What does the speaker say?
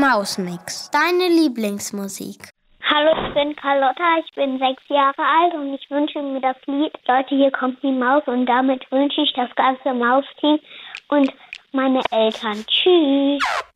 Mausmix. Deine Lieblingsmusik. Hallo, ich bin Carlotta, ich bin 6 Jahre alt und ich wünsche mir das Lied Leute, hier kommt die Maus, und damit wünsche ich das ganze Mausteam und meine Eltern. Tschüss.